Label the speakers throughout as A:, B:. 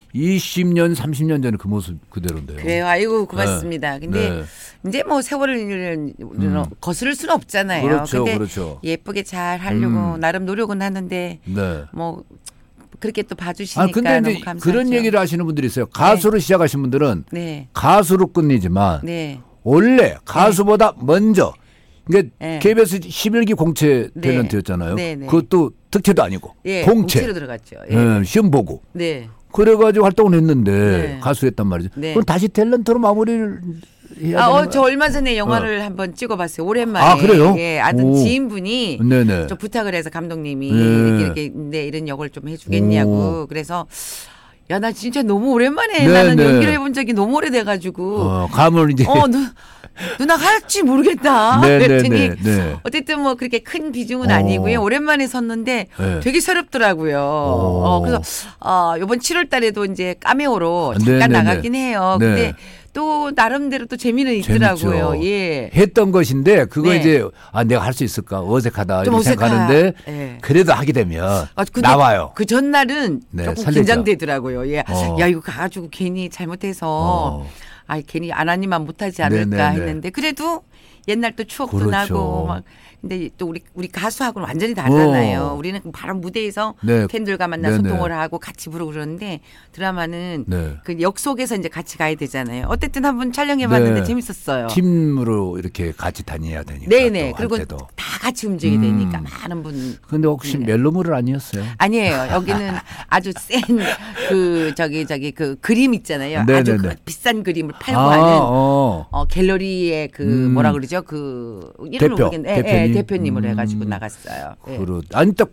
A: 20년, 30년 전에 그 모습 그대로인데요.
B: 그래요. 아이고 고맙습니다. 근데 이제 뭐 세월을 거스를 수는 없잖아요.
A: 그렇죠,
B: 근데
A: 그렇죠.
B: 예쁘게 잘 하려고 나름 노력은 하는데 뭐 그렇게 또 봐주시니까
A: 근데
B: 너무
A: 이제
B: 감사하죠.
A: 그런 얘기를 하시는 분들이 있어요. 가수로 시작하신 분들은 가수로 끝내지만 원래 가수보다 먼저 그러니까 KBS 11기 공채 탤런트였잖아요. 그것도 특채도 아니고 공채로
B: 들어갔죠.
A: 시험 보고. 그래가지고 활동을 했는데 가수했단 말이죠. 그럼 다시 탤런트로 마무리를 해야 되는
B: 저 얼마 전에 영화를 한번 찍어봤어요. 오랜만에.
A: 아, 그래요?
B: 아는 지인분이 좀 부탁을 해서 감독님이 이렇게 이런 역을 좀 해주겠냐고. 그래서 야, 나 진짜 너무 오랜만에 나는 연기를 해본 적이 너무 오래돼가지고.
A: 감을 이제.
B: 누나 할지 모르겠다. 그랬더니 어쨌든 뭐 그렇게 큰 비중은 아니고요. 오랜만에 섰는데 되게 새롭더라고요. 그래서 이번 7월 달에도 이제 카메오로 잠깐 나가긴 해요. 근데 또 나름대로 또 재미는 있더라고요.
A: 했던 것인데 그거 이제 내가 할 수 있을까 어색하다 이렇게 생각하는데 그래도 하게 되면 나와요.
B: 그 전날은 조금 긴장되더라고요. 야 이거 가지고 괜히 잘못해서 괜히 안 하니만 못하지 않을까 했는데 그래도 옛날 또 추억도 나고 막 근데 또 우리 가수하고는 완전히 다르잖아요. 우리는 바로 무대에서 팬들과 만나 소통을 하고 같이 부르고 그러는데 드라마는 그 역 속에서 이제 같이 가야 되잖아요. 어쨌든 한번 촬영해봤는데 재밌었어요.
A: 팀으로 이렇게 같이 다녀야 되니까.
B: 그리고 다 같이 움직이게 되니까 많은 분.
A: 근데 혹시 멜로물은 아니었어요?
B: 아니에요. 여기는 아주 센 그 그 그림 있잖아요. 아주 그 비싼 그림을 팔고 하는 갤러리의 그 뭐라 그러죠? 그 이름을 모르겠는데 대표님으로 해가지고 나갔어요.
A: 아니 딱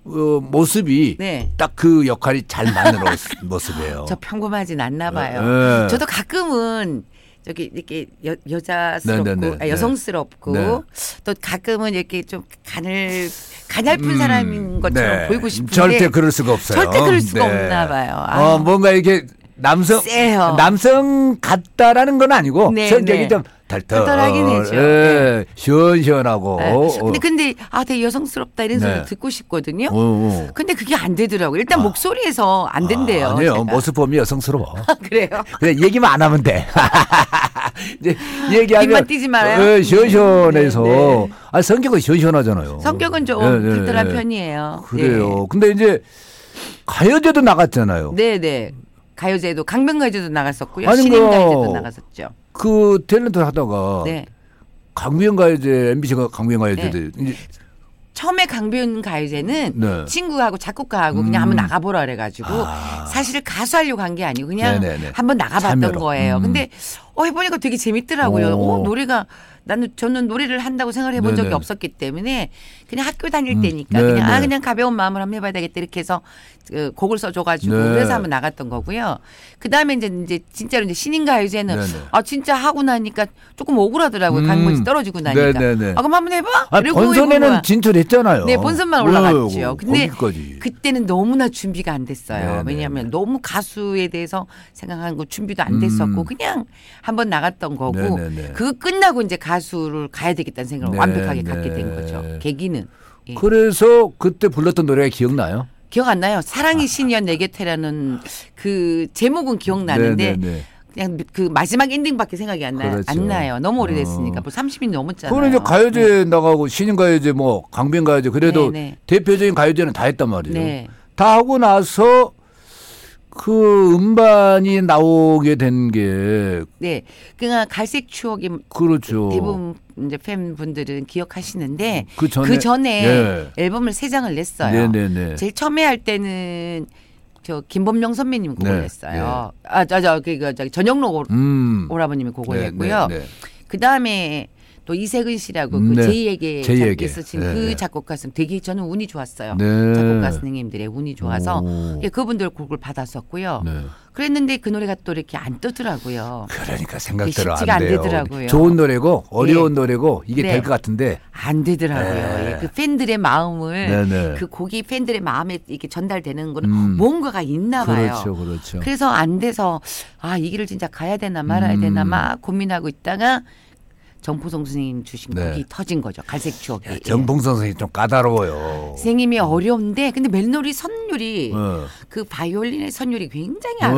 A: 모습이 딱 그 역할이 잘 맞는 모습이에요.
B: 저 평범하진 않나 봐요. 저도 가끔은 저기 이렇게 여자스럽고 여성스럽고 또 가끔은 이렇게 좀 가냘픈 사람인 것처럼 보이고 싶은데
A: 절대 그럴 수가 없어요.
B: 절대 그럴 수가 없나 봐요.
A: 뭔가 이렇게 남성 같다라는 건 아니고 성격이 좀
B: 털털하긴 해죠.
A: 시원시원하고.
B: 근데 되게 여성스럽다 이런 소리 듣고 싶거든요. 근데 그게 안 되더라고요. 일단 목소리에서 안 된대요.
A: 아니에요. 제가. 모습 보면 여성스러워.
B: 그래요?
A: 그냥 얘기만 안 하면 돼. 이제 얘기하면
B: 입만 띄지 말아요.
A: 시원시원해서. 성격은 시원시원하잖아요.
B: 성격은 좀 털털한 편이에요.
A: 그래요. 근데 이제 가요제도 나갔잖아요.
B: 네네. 가요제도 강변가요제도 나갔었고요. 신인가요제도 나갔었죠.
A: 그 탤런트 하다가 강변가요제 MBC가 강변가요제
B: 처음에 강변가요제는 친구하고 작곡가하고 그냥 한번 나가보라 그래가지고 사실 가수하려고 한 게 아니고 그냥 한번 나가봤던 참여로. 거예요. 근데 해보니까 되게 재밌더라고요. 노래가 저는 노래를 한다고 생각을 해본 적이 없었기 때문에 그냥 학교 다닐 때니까 그냥 가벼운 마음을 한번 해봐야 되겠다 이렇게 해서 곡을 써줘가지고 그래서 한번 나갔던 거고요. 그 다음에 이제 진짜로 이제 신인가요제는 진짜 하고 나니까 조금 억울하더라고요. 강물이 떨어지고 나니까. 그럼 한번 해봐?
A: 본선에는 진출했잖아요.
B: 네, 본선만 올라갔죠. 근데 그때는 너무나 준비가 안 됐어요. 왜냐하면 너무 가수에 대해서 생각한 거 준비도 안 됐었고 그냥 한번 나갔던 거고 그거 끝나고 이제 가수를 가야 되겠다는 생각을 완벽하게 갖게 된 거죠. 계기는.
A: 그래서 그때 불렀던 노래가 기억나요?
B: 기억 안 나요. 사랑이 신이여 내 곁에라는 그 제목은 기억나는데 그냥 그 마지막 엔딩밖에 생각이 안 나요. 너무 오래됐으니까. 뭐 30이 넘었잖아요.
A: 그럼 이제 가요제 나가고 신인가요제 뭐 강변가요제 그래도 대표적인 가요제는 다 했단 말이에요. 다 하고 나서 그 음반이 나오게 된 게
B: 그러니까 갈색 추억이 대부분 이제 팬분들은 기억하시는데 그 전에 앨범을 3장을 냈어요. 제일 처음에 할 때는 김범용 선배님 곡을 냈어요. 전영록 오라버님이 곡을 냈고요. 그 다음에 또 이세근 씨라고 그 제이에게 쓰신 그 작곡가님 되게 저는 운이 좋았어요. 작곡가 선생님들의 운이 좋아서 그분들 곡을 받았었고요. 그랬는데 그 노래가 또 이렇게 안 뜨더라고요.
A: 그러니까 생각대로
B: 쉽지가
A: 안 돼요.
B: 안 되더라고요.
A: 좋은 노래고 어려운 노래고 이게 될 것 같은데
B: 안 되더라고요. 그 팬들의 마음을 그 곡이 팬들의 마음에 이렇게 전달되는 거는 뭔가가 있나 봐요.
A: 그렇죠.
B: 그래서 안 돼서 이 길을 진짜 가야 되나 말아야 되나 막 고민하고 있다가 정풍성 선생님 주신 곡이 터진 거죠. 갈색 추억이.
A: 정풍성 선생님 좀 까다로워요.
B: 선생님이 어려운데 근데 멜로디 선율이 그 바이올린의 선율이 굉장히